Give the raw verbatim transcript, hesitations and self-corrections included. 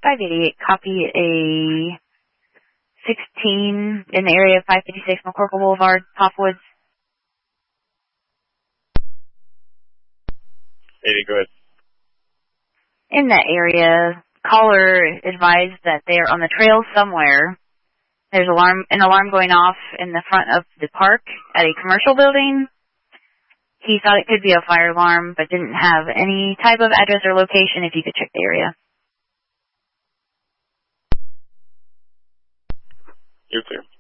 five eighty-eight, copy a sixteen in the area of five fifty-six McCorkle Boulevard, Popwoods. eighty, go ahead. In that area, caller advised that they are on the trail somewhere. There's alarm, an alarm going off in the front of the park at a commercial building. He thought it could be a fire alarm, but didn't have any type of address or location if you could check the area. You're clear.